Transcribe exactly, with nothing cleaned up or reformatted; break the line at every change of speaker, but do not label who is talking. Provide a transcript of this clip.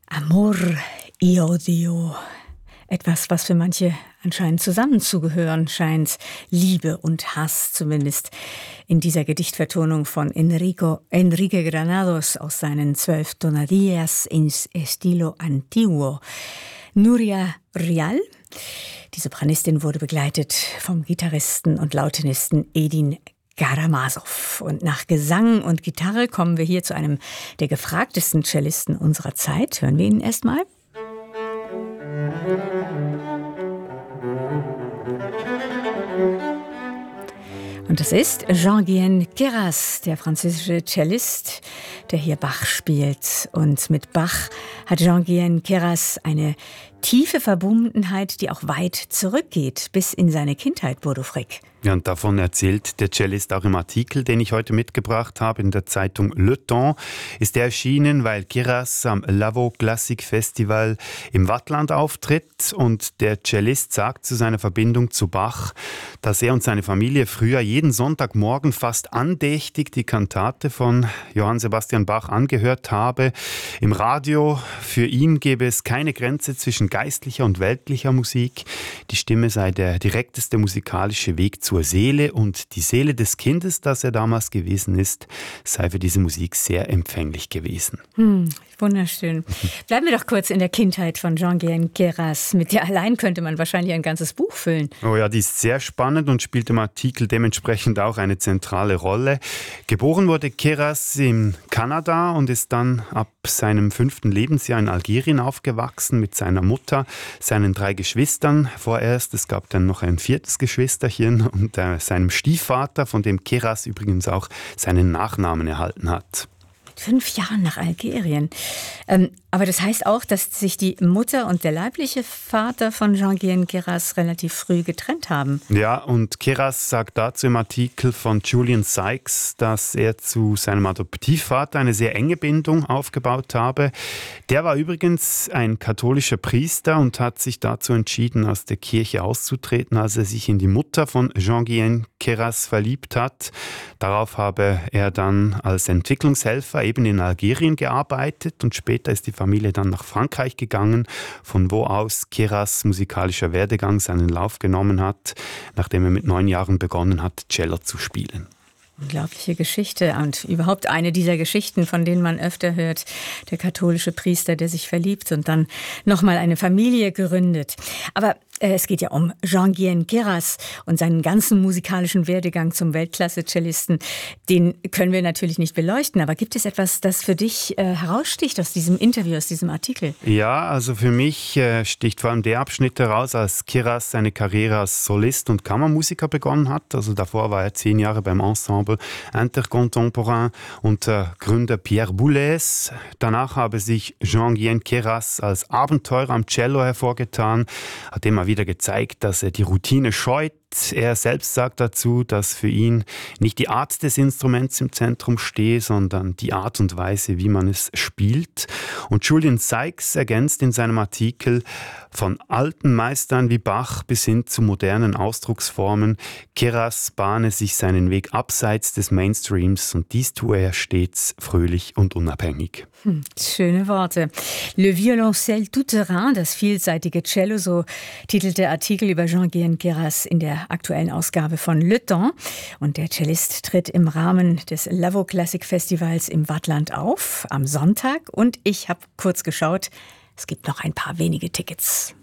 Amor y odio. Etwas, was für manche anscheinend zusammenzugehören scheint. Liebe und Hass, zumindest in dieser Gedichtvertonung von Enrico, Enrique Granados aus seinen zwölf Tonadillas in Estilo Antiguo. Nuria Rial, die Sopranistin, wurde begleitet vom Gitarristen und Lautenisten Edin Garamasow. Und nach Gesang und Gitarre kommen wir hier zu einem der gefragtesten Cellisten unserer Zeit. Hören wir ihn erst mal. Und das ist Jean-Guihen Queyras, der französische Cellist, der hier Bach spielt. Und mit Bach hat Jean-Guihen Queyras eine tiefe Verbundenheit, die auch weit zurückgeht, bis in seine Kindheit, Bodo Frick.
Ja, und davon erzählt der Cellist auch im Artikel, den ich heute mitgebracht habe in der Zeitung Le Temps. Ist der erschienen, weil Queyras am Lavaux Classic Festival im Waadtland auftritt. Und der Cellist sagt zu seiner Verbindung zu Bach, dass er und seine Familie früher jeden Sonntagmorgen fast andächtig die Kantate von Johann Sebastian Bach angehört habe. Im Radio, für ihn gäbe es keine Grenze zwischen geistlicher und weltlicher Musik. Die Stimme sei der direkteste musikalische Weg zur Seele und die Seele des Kindes, das er damals gewesen ist, sei für diese Musik sehr empfänglich gewesen.
Hm, wunderschön. Bleiben wir doch kurz in der Kindheit von Jean-Guihen Queyras. Mit der allein könnte man wahrscheinlich ein ganzes Buch füllen.
Oh ja, die ist sehr spannend und spielt im Artikel dementsprechend auch eine zentrale Rolle. Geboren wurde Queyras in Kanada und ist dann ab seinem fünften Lebensjahr in Algerien aufgewachsen mit seiner Mutter, seinen drei Geschwistern vorerst. Es gab dann noch ein viertes Geschwisterchen und äh, seinem Stiefvater, von dem Queyras übrigens auch seinen Nachnamen erhalten hat.
Fünf Jahre nach Algerien. Ähm, aber das heißt auch, dass sich die Mutter und der leibliche Vater von Jean-Guihen Queyras relativ früh getrennt haben.
Ja, und Queyras sagt dazu im Artikel von Julian Sykes, dass er zu seinem Adoptivvater eine sehr enge Bindung aufgebaut habe. Der war übrigens ein katholischer Priester und hat sich dazu entschieden, aus der Kirche auszutreten, als er sich in die Mutter von Jean-Guihen Queyras verliebt hat. Darauf habe er dann als Entwicklungshelfer eben in Algerien gearbeitet und später ist die Familie dann nach Frankreich gegangen, von wo aus Queyras musikalischer Werdegang seinen Lauf genommen hat, nachdem er mit neun Jahren begonnen hat, Cello zu spielen.
Unglaubliche Geschichte und überhaupt eine dieser Geschichten, von denen man öfter hört. Der katholische Priester, der sich verliebt und dann nochmal eine Familie gründet. Aber äh, es geht ja um Jean-Guihen Queyras und seinen ganzen musikalischen Werdegang zum Weltklasse-Cellisten. Den können wir natürlich nicht beleuchten, aber gibt es etwas, das für dich äh, heraussticht aus diesem Interview, aus diesem Artikel?
Ja, also für mich äh, sticht vor allem der Abschnitt heraus, als Queyras seine Karriere als Solist und Kammermusiker begonnen hat. Also davor war er zehn Jahre beim Ensemble Intercontemporain unter Gründer Pierre Boulez. Danach habe sich Jean-Guihen Queyras als Abenteurer am Cello hervorgetan, hat immer wieder gezeigt, dass er die Routine scheut. Er selbst sagt dazu, dass für ihn nicht die Art des Instruments im Zentrum stehe, sondern die Art und Weise, wie man es spielt. Und Julian Sykes ergänzt in seinem Artikel, von alten Meistern wie Bach bis hin zu modernen Ausdrucksformen, Queyras bahne sich seinen Weg abseits des Mainstreams und dies tue er stets fröhlich und unabhängig.
Hm, schöne Worte. Le Violoncelle tout-terrain, das vielseitige Cello, so titelt der Artikel über Jean-Guihen Queyras in der aktuellen Ausgabe von Le Temps. Und der Cellist tritt im Rahmen des Lavaux Classic Festivals im Waadtland auf am Sonntag. Und ich habe kurz geschaut, es gibt noch ein paar wenige Tickets.